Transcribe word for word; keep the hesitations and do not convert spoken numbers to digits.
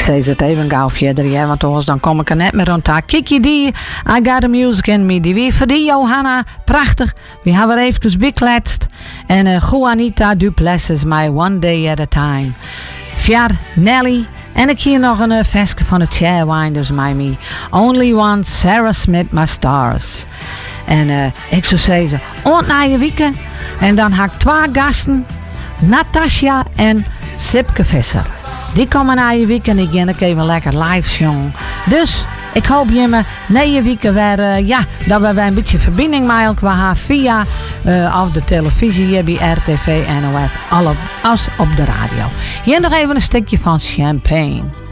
steeds het even gauw verder, ja, want anders dan kom ik er net meer rond. Kijk je die, I got the music in me. Die weer voor die Johanna, prachtig. We hebben er even bekletst. En uh, Juanita Duplessis, my one day at a time. Vier Nelly. En ik hier nog een uh, versje van de Chairwinders, my me. Only one, Sarah Smith, my stars. En uh, ik zou zeggen, ont na je weekend. En dan heb ik twee gasten, Natasja en Sipke Visser. Die komen na je weekend en ik ga ik even lekker live zongen. Dus ik hoop je me na je weekend weer, uh, ja, dat we weer een beetje verbinding met elkaar hebben via uh, of de televisie hier bij R T V, N O F, alle, als op de radio. Hier nog even een stukje van Champagne.